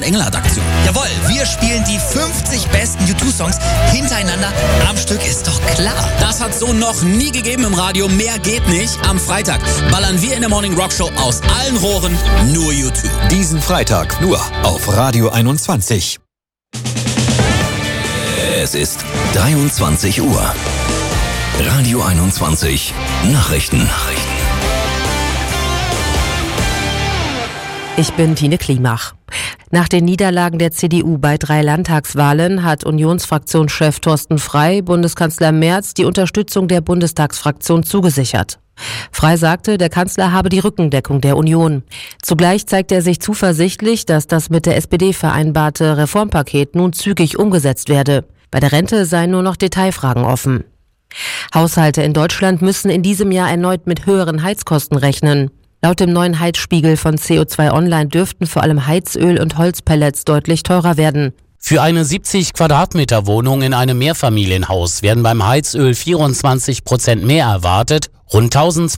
Engelhardt-Aktion. Jawohl, wir spielen die 50 besten U2-Songs hintereinander am Stück, ist doch klar. Das hat so noch nie gegeben im Radio, mehr geht nicht. Am Freitag ballern wir in der Morning Rock Show aus allen Rohren nur U2. Diesen Freitag nur auf Radio 21. Es ist 23 Uhr. Radio 21 Nachrichten. Ich bin Tine Klimach. Nach den Niederlagen der CDU bei 3 Landtagswahlen hat Unionsfraktionschef Thorsten Frey Bundeskanzler Merz die Unterstützung der Bundestagsfraktion zugesichert. Frey sagte, der Kanzler habe die Rückendeckung der Union. Zugleich zeigt er sich zuversichtlich, dass das mit der SPD vereinbarte Reformpaket nun zügig umgesetzt werde. Bei der Rente seien nur noch Detailfragen offen. Haushalte in Deutschland müssen in diesem Jahr erneut mit höheren Heizkosten rechnen. Laut dem neuen Heizspiegel von CO2 Online dürften vor allem Heizöl und Holzpellets deutlich teurer werden. Für eine 70 Quadratmeter Wohnung in einem Mehrfamilienhaus werden beim Heizöl 24% mehr erwartet, rund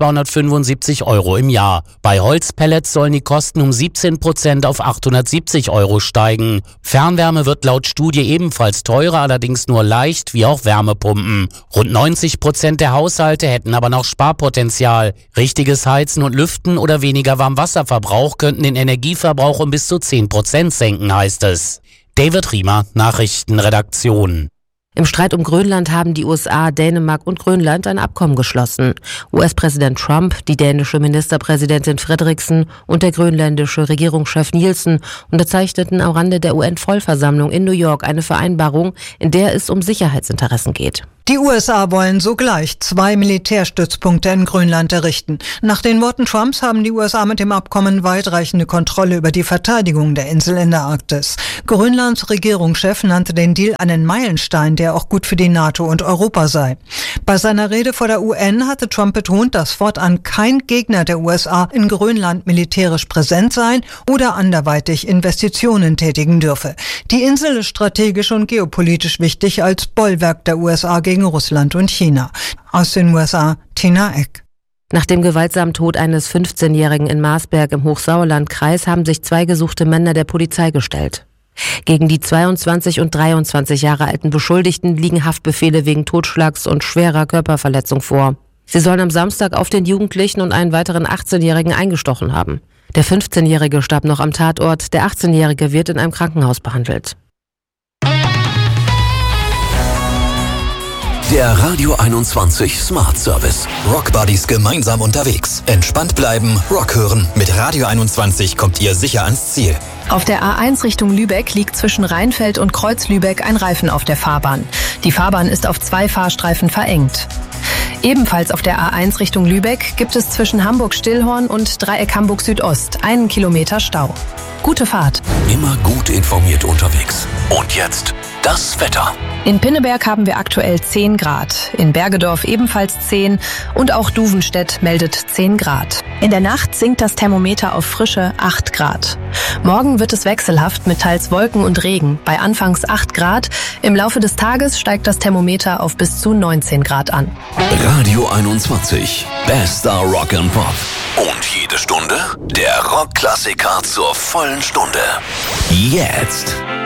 1.275 € im Jahr. Bei Holzpellets sollen die Kosten um 17% auf 870 € steigen. Fernwärme wird laut Studie ebenfalls teurer, allerdings nur leicht, wie auch Wärmepumpen. Rund 90% der Haushalte hätten aber noch Sparpotenzial. Richtiges Heizen und Lüften oder weniger Warmwasserverbrauch könnten den Energieverbrauch um bis zu 10% senken, heißt es. David Riemer, Nachrichtenredaktion. Im Streit um Grönland haben die USA, Dänemark und Grönland ein Abkommen geschlossen. US-Präsident Trump, die dänische Ministerpräsidentin Frederiksen und der grönländische Regierungschef Nielsen unterzeichneten am Rande der UN-Vollversammlung in New York eine Vereinbarung, in der es um Sicherheitsinteressen geht. Die USA wollen sogleich 2 Militärstützpunkte in Grönland errichten. Nach den Worten Trumps haben die USA mit dem Abkommen weitreichende Kontrolle über die Verteidigung der Insel in der Arktis. Grönlands Regierungschef nannte den Deal einen Meilenstein, der auch gut für die NATO und Europa sei. Bei seiner Rede vor der UN hatte Trump betont, dass fortan kein Gegner der USA in Grönland militärisch präsent sein oder anderweitig Investitionen tätigen dürfe. Die Insel ist strategisch und geopolitisch wichtig als Bollwerk der USA gegen Russland und China. Aus den USA, Tina Eck. Nach dem gewaltsamen Tod eines 15-Jährigen in Marsberg im Hochsauerlandkreis haben sich 2 gesuchte Männer der Polizei gestellt. Gegen die 22 und 23 Jahre alten Beschuldigten liegen Haftbefehle wegen Totschlags und schwerer Körperverletzung vor. Sie sollen am Samstag auf den Jugendlichen und einen weiteren 18-Jährigen eingestochen haben. Der 15-Jährige starb noch am Tatort, der 18-Jährige wird in einem Krankenhaus behandelt. Der Radio 21 Smart Service. Rock Buddies gemeinsam unterwegs. Entspannt bleiben, Rock hören. Mit Radio 21 kommt ihr sicher ans Ziel. Auf der A1 Richtung Lübeck liegt zwischen Rheinfeld und Kreuz-Lübeck ein Reifen auf der Fahrbahn. Die Fahrbahn ist auf 2 Fahrstreifen verengt. Ebenfalls auf der A1 Richtung Lübeck gibt es zwischen Hamburg-Stillhorn und Dreieck Hamburg Südost 1 Kilometer Stau. Gute Fahrt. Immer gut informiert unterwegs. Und jetzt das Wetter. In Pinneberg haben wir aktuell 10 Grad, in Bergedorf ebenfalls 10 und auch Duvenstedt meldet 10 Grad. In der Nacht sinkt das Thermometer auf frische 8 Grad. Morgen wird es wechselhaft mit teils Wolken und Regen, bei anfangs 8 Grad. Im Laufe des Tages steigt das Thermometer auf bis zu 19 Grad an. Radio 21, bester Rock and Pop. Und jede Stunde der Rockklassiker zur vollen Stunde. Jetzt